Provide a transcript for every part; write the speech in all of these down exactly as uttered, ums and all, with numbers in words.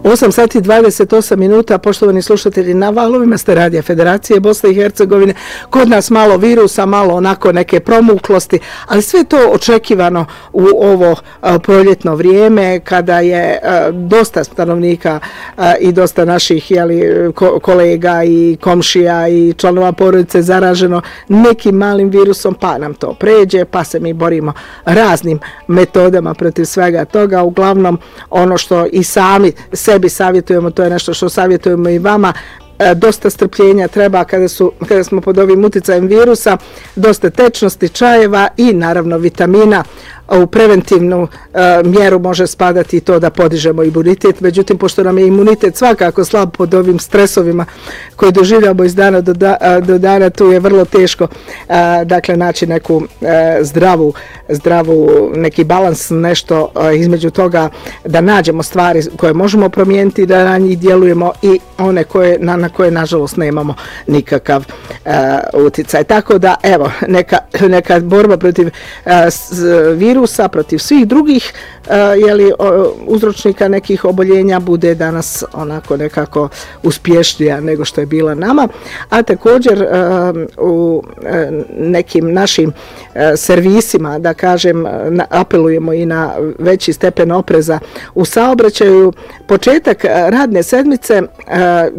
osam sati dvadeset osam minuta, poštovani slušatelji, na valovima ste Radija Federacije Bosne i Hercegovine. Kod nas malo virusa, malo onako neke promuklosti, ali sve to očekivano u ovo a, proljetno vrijeme kada je a, dosta stanovnika a, i dosta naših jeli, ko, kolega i komšija i članova porodice zaraženo nekim malim virusom, pa nam to pređe, pa se mi borimo raznim metodama protiv svega toga. Uglavnom, ono što i sami sebi savjetujemo, to je nešto što savjetujemo i vama, dosta strpljenja treba kada, su, kada smo pod ovim uticajem virusa, dosta tečnosti, čajeva i naravno vitamina. U preventivnu uh, mjeru može spadati to da podižemo imunitet, međutim pošto nam je imunitet svakako slab pod ovim stresovima koje doživljamo iz dana do, da, do dana, tu je vrlo teško uh, dakle naći neku uh, zdravu, zdravu neki balans, nešto uh, između toga da nađemo stvari koje možemo promijeniti, da na njih djelujemo i one koje, na, na koje nažalost nemamo nikakav uh, uticaj. Tako da evo, neka, neka borba protiv uh, virusa virusa, protiv svih drugih uh, jeli, o, uzročnika nekih oboljenja bude danas onako nekako uspješnija nego što je bila nama. A također uh, u uh, nekim našim uh, servisima, da kažem, na, apelujemo i na veći stepen opreza u saobraćaju. Početak uh, radne sedmice, uh,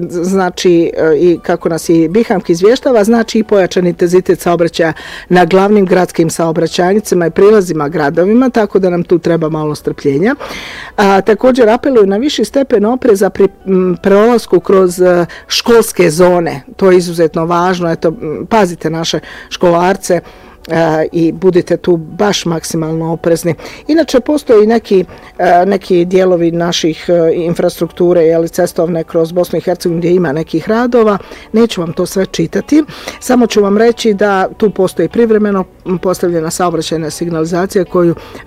znači uh, i kako nas i Bihamk izvještava, znači i pojačan intenzitet saobraćaja na glavnim gradskim saobraćajnicama i prilazima gradovima, tako da nam tu treba malo strpljenja. A, također apeluju na viši stepen opreza pri m, prelasku kroz a, školske zone. To je izuzetno važno. Eto, pazite naše školarce a, i budite tu baš maksimalno oprezni. Inače, postoji neki, a, neki dijelovi naših a, infrastrukture, jeli, cestovne kroz Bosnu i Hercegovinu gdje ima nekih radova. Neću vam to sve čitati. Samo ću vam reći da tu postoji privremeno postavljena saobraćajna signalizacija koju